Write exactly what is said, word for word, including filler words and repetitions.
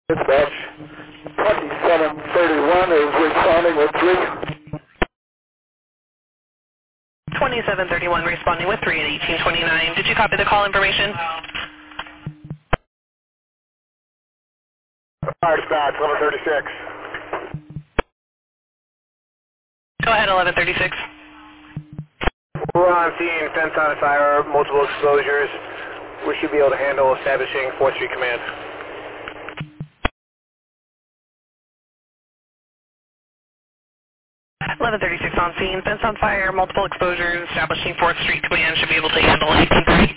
Dispatch twenty-seven thirty-one is responding with three. twenty-seven thirty-one responding with three at eighteen twenty-nine. Did you copy the call information? Fire dispatch, eleven thirty-six. Go ahead, eleven thirty-six. We're on scene, fence on fire, multiple exposures. We should be able to handle establishing fourth Street Command. eleven thirty-six on scene, fence on fire, multiple exposures, establishing fourth Street Command, should be able to handle eighteen thirty.